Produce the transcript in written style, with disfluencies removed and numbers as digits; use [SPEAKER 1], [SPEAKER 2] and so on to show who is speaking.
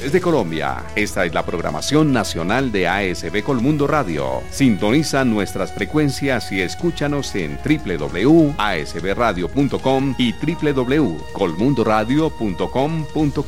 [SPEAKER 1] nacionales de Colombia. Esta es la programación nacional de ASB Colmundo Radio. Sintoniza nuestras frecuencias y escúchanos en www.asbradio.com y www.colmundoradio.com.co.